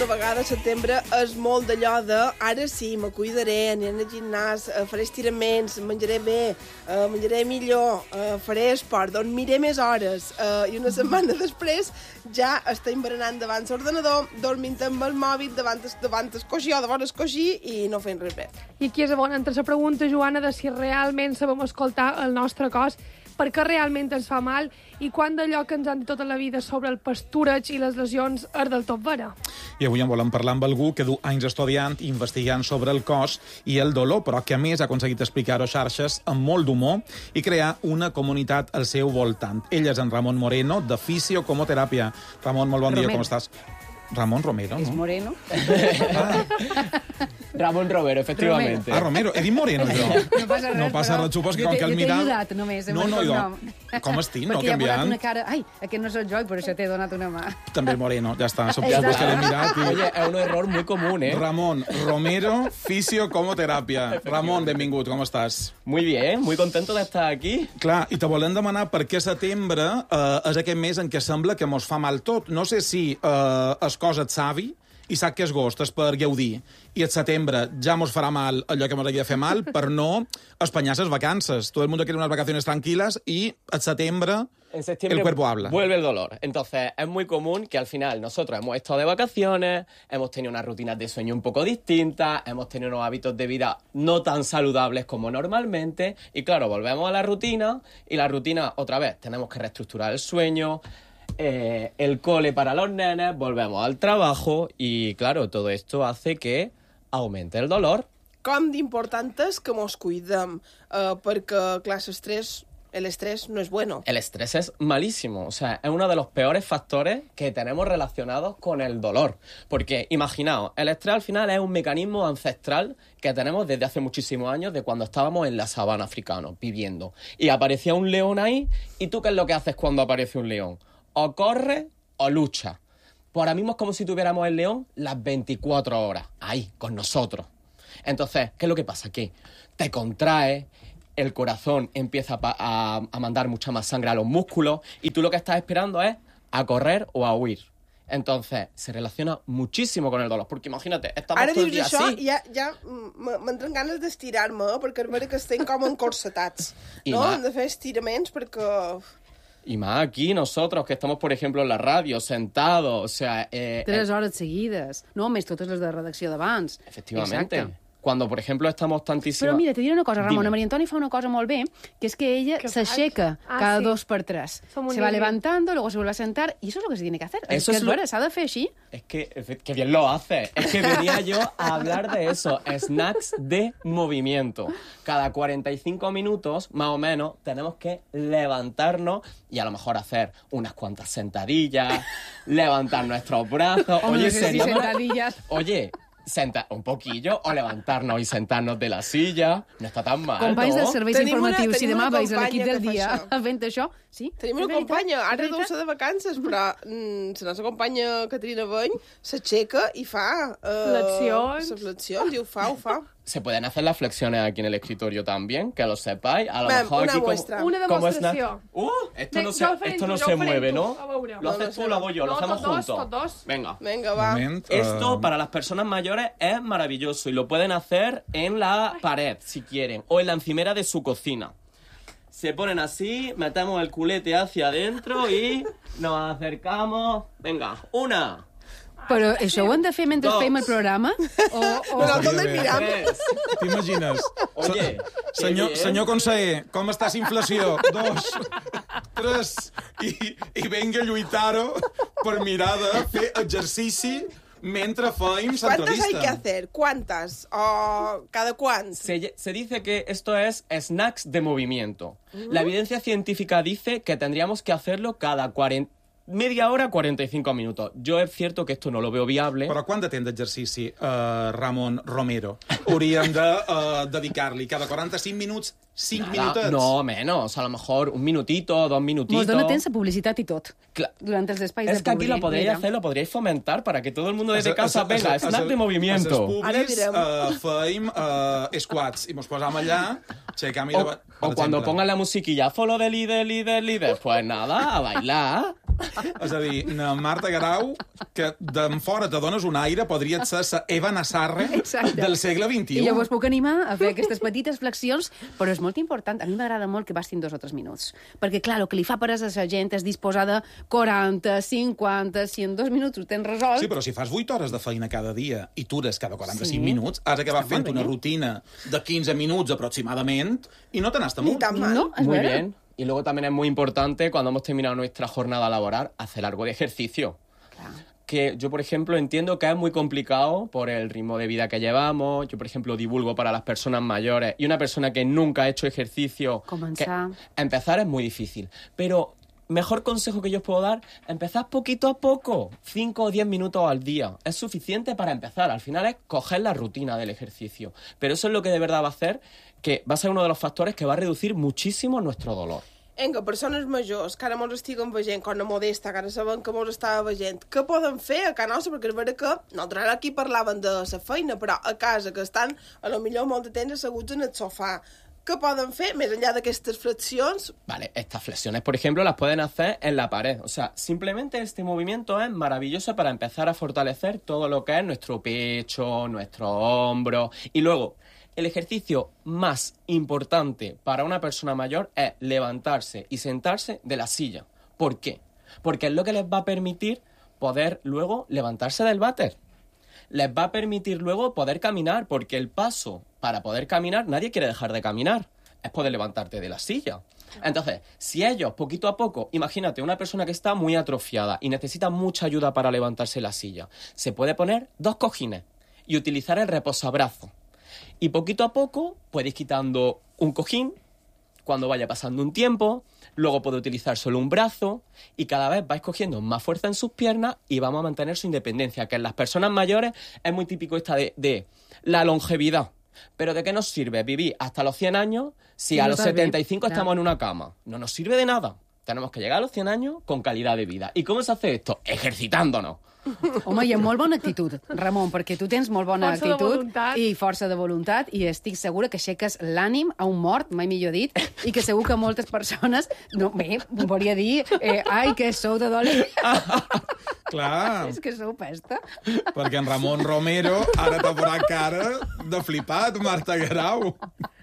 una vegada a setembre és molt d'allò de ara sí, me cuidaré, aniré al gimnàs, faré estiraments, menjaré bé, menjaré millor, faré esport, dormiré més hores, i una setmana després ja estem berenant davant l'ordenador, dormint amb el mòbil, davant el coixí o davant el coixí i no fent res bé. I aquí és on entra la pregunta, Joana, de si realment sabem escoltar el nostre cos, per què realment ens fa mal i quan d'allò que ens han dit tota la vida sobre el pastureig i les lesions és del tot vera. I avui en volem parlar amb algú que du anys estudiant i investigant sobre el cos i el dolor, però que a més ha aconseguit explicar-ho a xarxes amb molt d'humor i crear una comunitat al seu voltant. Ell és en Ramon Moreno, de Fisiocomoteràpia. Ramon, molt bon dia, com estàs? Ramon Romero, ¿no? Es Moreno. Ramon Romero, efectivamente. Romero. He dit Moreno, jo. No passa res, No passa res, supos que com que el Jo t'he mirat... ajudat, només. Com estic, no? Perquè ja ha Canviant. posat una cara... Ai, aquest no soc jo, i per això t'he donat una mà. També Moreno, ja està. Supos que l'he mirat i... Oye, es un error muy común, ¿eh? Ramon Romero, Fisiocomoteràpia. Ramon, benvingut, com estàs? Muy bien, muy contento de estar aquí. Clar, i te volem demanar per què setembre és aquest mes en què sembla que mos fa mal tot. No sé si és cosa et savi i sap que és agost, és per gaudir, i el setembre ja mos farà mal allò que mos hagi de fer mal per no espanyar les vacances. Todo el mundo quiere unas vacaciones tranquilas y el setembre... En septiembre el cuerpo habla. Vuelve el dolor. Entonces, es muy común que al final nosotros hemos estado de vacaciones, hemos tenido unas rutinas de sueño un poco distintas, hemos tenido unos hábitos de vida no tan saludables como normalmente, y claro, volvemos a la rutina, y la rutina, otra vez, tenemos que reestructurar el sueño, el cole para los nenes, volvemos al trabajo, y claro, todo esto hace que aumente el dolor. Com d'important és que mos cuidem, perquè, clar, el estrés no es bueno. El estrés es malísimo, o sea, es uno de los peores factores que tenemos relacionados con el dolor. Porque, imaginaos, el estrés al final es un mecanismo ancestral que tenemos desde hace muchísimos años, de cuando estábamos en la sabana africana, viviendo. Y aparecía un león ahí, ¿y tú qué es lo que haces cuando aparece un león? O corre o lucha. Pues ahora mismo es como si tuviéramos el león las 24 horas, ahí, con nosotros. Entonces, ¿qué es lo que pasa? Que te contrae, el corazón empieza a mandar mucha más sangre a los músculos y tú lo que estás esperando es a correr o a huir. Entonces, se relaciona muchísimo con el dolor, porque imagínate, estamos Ara todo el dius día això así. i ja m'entren ganes d'estirar-me, perquè és vera que estem com encorsetats. I No? va. Hem de fer estiraments perquè... Y más aquí nosotros, que estamos, por ejemplo, en la radio, sentados, o sea... 3 hores seguides. No, més totes les de redacció d'abans. Efectivamente. Exacte. Cuando, por ejemplo, estamos tantísimo... Però mira, te diré una cosa, Ramon. Dime. Maria Antònia fa una cosa molt bé, que és que ella ¿Qué s'aixeca faig? cada Sí. 2 per 3. Som un Se va niño. levantando, luego se vuelve a sentar, y eso es lo que se tiene que hacer. Eso que es és lo- vera, s'ha de fer així. Es que bien lo hace. Es que venía yo a hablar de eso. Snacks de movimiento. Cada 45 minutos, más o menos, tenemos que levantarnos y a lo mejor hacer unas cuantas sentadillas, levantar nuestros brazos. Home, Oye, sí, sería... sentadillas. Oye, un poquillo o levantarnos y sentarnos de la silla. No está tan mal, Companys ¿no? dels serveis Tenim informatius, una- si tenim demà una veus l'equip companya del que fa dia això. fent això, sí? Tenim una És veritat, companya, és ara deu veritat. ser de vacances, però la nostra companya Caterina Beny s'aixeca i fa... Flexions. Les flexions, i ho fa. Se pueden hacer las flexiones aquí en el escritorio también, que lo sepáis. A lo Ven, mejor una aquí muestra. Una como demostració. Esto no Jo se, el faré esto no tu, jo se el faré mueve, tu. ¿no? A veure. Lo haces tú, lo hago yo, lo No, hacemos tots dos, juntos. tots dos. Venga. Vinga, va. Moment, Esto para las personas mayores es maravilloso y lo pueden hacer en la pared, si quieren, o en la encimera de su cocina. Se ponen así, metemos el culete hacia adentro y nos acercamos. Venga, una, Però això ho hem de fer mentre Dos. fem el programa? Nosaltres el miram. tres. T'imagines? Oye, Senyor, qué bien. senyor conseller, com està la inflació? 2, 3, i venga a lluitar-ho per mirar de fer exercici mentre feim ¿Cuántas hay que l'entrevista. hacer? ¿Cuántas? ¿O cada cuánto? Se dice que esto es snacks de movimiento. La evidencia científica dice que tendríamos que hacerlo cada media hora, 45 minutos. Yo es cierto que esto no lo veo viable. Però quant de temps d'exercici, Ramon Romero, hauríem de dedicar-li? Cada 45 minuts, 5 Nada, minutets? no, menos. A lo mejor un minutito, 2 minutitos. Mos dona temps a publicitat i tot, Cla- durant els espais Es de que aquí lo podríais Mira. hacer, lo podríais fomentar para que todo el mundo desde casa venga, snack de movimiento. Ara Als direm. feim squats i mos posam allà, aixecam i... O cuando pongan la musiquilla, follow the leader, leader, leader, pues nada, a bailar. És a dir, na Marta Garau, que d'en fora te dones un aire, podria ser la Eva Nassarre del segle XXI. I jo vos puc animar a fer aquestes petites flexions, però és molt important. A mi m'agrada molt que bastin 2 o 3 minuts. Perquè, clar, el que li fa per a la gent és disposar de 40, 50, si en 2 minuts ho tens resolt... Sí, però si fas 8 hores de feina cada dia i tures cada 45 minuts, has acabat fent una rutina de 15 minuts aproximadament i no te n'has Ni tan mal. No, es Muy verdad. bien. Y luego también es muy importante, cuando hemos terminado nuestra jornada laboral, hacer algo de ejercicio. Claro. Que yo, por ejemplo, entiendo que es muy complicado por el ritmo de vida que llevamos. Yo, por ejemplo, divulgo para las personas mayores y una persona que nunca ha hecho ejercicio... Comenzar. Empezar es muy difícil. Pero mejor consejo que yo os puedo dar, empezad poquito a poco. 5 o 10 minutos al día. Es suficiente para empezar. Al final es coger la rutina del ejercicio. Pero eso es lo que de verdad va a hacer que va a ser uno de los factores que va a reducir muchísimo nuestro dolor. Enga, persones majors, que ara mos estiguen veient, com a Modesta, que ara sabem que mos estava veient, què poden fer a casa nostra? Perquè és vera que nosaltres aquí parlaven de la feina, però a casa, que estan a lo millor molt de temps asseguts en el sofà. Què poden fer més enllà d'aquestes flexions? Vale, estas flexiones, por ejemplo, las pueden hacer en la pared. O sea, simplemente este movimiento es maravilloso para empezar a fortalecer todo lo que es nuestro pecho, nuestro hombro. Y luego, el ejercicio más importante para una persona mayor es levantarse y sentarse de la silla. ¿Por qué? Porque es lo que les va a permitir poder luego levantarse del váter. Les va a permitir luego poder caminar, porque el paso para poder caminar, nadie quiere dejar de caminar, es poder levantarte de la silla. Entonces, si ellos, poquito a poco, imagínate, una persona que está muy atrofiada y necesita mucha ayuda para levantarse de la silla, se puede poner 2 cojines y utilizar el reposabrazo. Y poquito a poco puedes ir quitando un cojín cuando vaya pasando un tiempo, luego puede utilizar solo un brazo y cada vez vais cogiendo más fuerza en sus piernas y vamos a mantener su independencia, que en las personas mayores es muy típico esta de la longevidad. Pero ¿de qué nos sirve vivir hasta los 100 años si a los 75 estamos en una cama? No nos sirve de nada. Tenemos que llegar a los 100 años con calidad de vida. ¿Y cómo se hace esto? Ejercitándonos. Home, i amb molt bona actitud, Ramon, perquè tu tens molt bona Força de actitud voluntat. i força de voluntat i estic segura que aixeques l'ànim a un mort, mai millor dit, i que segur que moltes persones, no, bé, volia dir, ai, que sou de dolent. Clar, És que sou pesta. perquè en Ramon Romero ara t'ha posat cara de flipat, Marta Garau.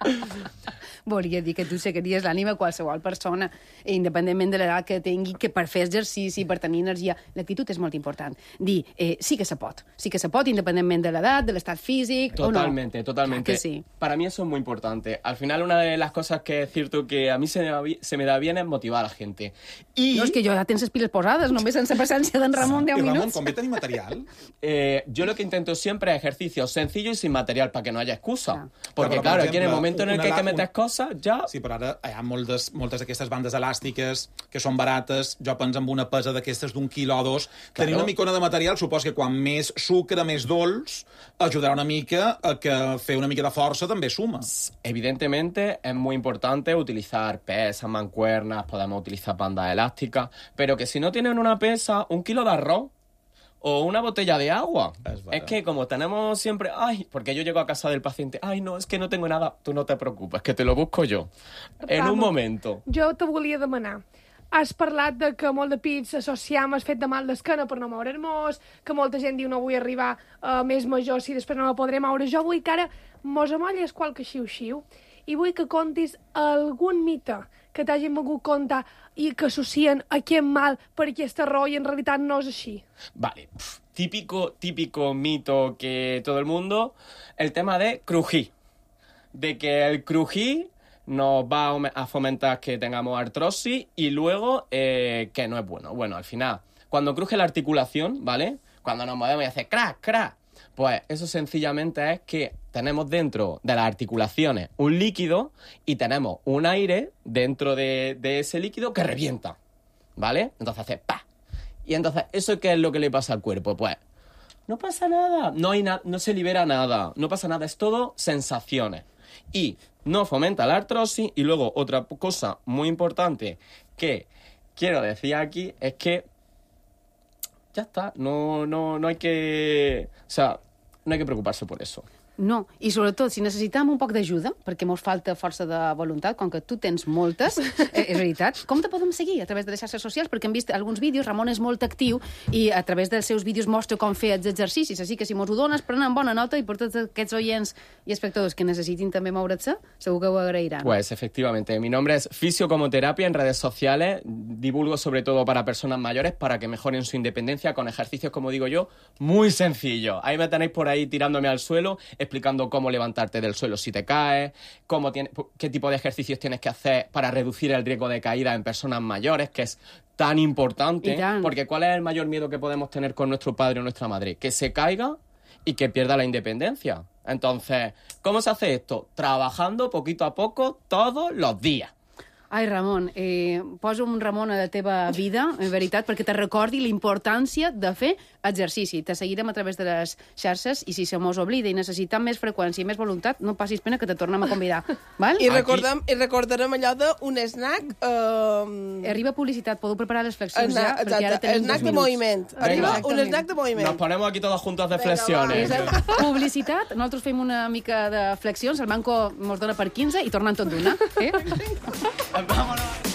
Volia dir que tu seguiries l'ànima a qualsevol persona, independentment de l'edat que tingui, que per fer exercici, per tenir energia. L'actitud és molt important. Dir, sí que se pot, independentment de l'edat, de l'estat físic, Totalmente, o no. totalmente. Que sí. Para mí eso es muy importante. Al final, una de las cosas que es cierto que a mí se me da bien es motivar a la gente. Y No, és que jo ja tens les piles posades, només sense presència d'en Ramon 10 I Ramon, minuts. com ve tenir material? yo lo que intento siempre es ejercicios sencillos y sin material para que no haya excusa. Claro. Porque Claro, claro, por aquí en el ejemplo, momento en el que hay que meter cosas, ya... Sí, però ara hi ha moltes d'aquestes bandes elàstiques que són barates. Jo penso en una pesa d'aquestes d'1 quilo o 2. Tenir una micona de material supos que quan més sucre, més dolç, ajudarà una mica a que fer una mica de força també suma. Evidentemente es muy importante utilizar pesas, mancuernas, podemos utilizar bandas elásticas, pero que si no tienen una pesa, 1 kilo de arroz o una botella de agua. Es que como tenemos siempre, ay, porque yo llego a casa del paciente, ay, no, es que no tengo nada, tú no te preocupes, que te lo busco yo. En un momento. Jo te volia demanar. Has parlat de que molt de pits associam el fet de mal d'esquena per no moure'ns, que molta gent diu no vull arribar més major si després no la podré moure. Jo vull que ara mos amolles qualque xiu-xiu i vull que contis algun mite que t'hagin volgut contar i que associen aquest mal per aquesta raó i en realitat no és així. Vale, típico mito que todo el mundo, el tema de crujir. De que el crujir nos va a fomentar que tengamos artrosis y luego que no es bueno. Bueno, al final, cuando cruje la articulación, ¿vale? Cuando nos movemos y hace crack, crack, pues eso sencillamente es que tenemos dentro de las articulaciones un líquido y tenemos un aire dentro de ese líquido que revienta, ¿vale? Entonces hace ¡pa! Y entonces, ¿eso qué es lo que le pasa al cuerpo? Pues no pasa nada, no se libera nada, no pasa nada, es todo sensaciones. Y no fomenta la artrosis. Y luego otra cosa muy importante que quiero decir aquí es que ya está, no hay que... O sea, no hay que preocuparse por eso. No, i sobretot, si necessitem un poc d'ajuda, perquè mos falta força de voluntat, com que tu tens moltes, és veritat, com te podem seguir? A través de les xarxes socials, perquè hem vist alguns vídeos, Ramon és molt actiu, i a través dels seus vídeos mostra com fer els exercicis, així que si mos ho dones, prenen bona nota, i per tots aquests oients i espectadors que necessitin també moure's, segur que ho agrairan. Pues efectivamente, mi nombre es Fisio como Terapia en redes sociales, divulgo sobre todo para personas mayores para que mejoren su independencia con ejercicios, como digo yo, muy sencillos. Ahí me tenéis por ahí tirándome al suelo, explicando cómo levantarte del suelo si te caes, qué tipo de ejercicios tienes que hacer para reducir el riesgo de caída en personas mayores, que es tan importante, porque ¿cuál es el mayor miedo que podemos tener con nuestro padre o nuestra madre? Que se caiga y que pierda la independencia. Entonces, ¿cómo se hace esto? Trabajando poquito a poco todos los días. Ai, Ramon, posa un Ramon a la teva vida, en veritat, perquè te recordi la importància de fer exercici. Te seguirem a través de les xarxes i si se mos oblida i necessitem més freqüència i més voluntat, no passis pena que te tornem a convidar. Val? I recordarem allò d'un snack... Arriba publicitat, podeu preparar les flexions ja, perquè ara tenim 2 snack de minuts. moviment. Arriba un snack de moviment. Nos ponemos aquí todos juntos de flexiones. Publicitat, nosaltres fem una mica de flexions, el banco mos dona per 15 i tornem tot d'una. Vámonos.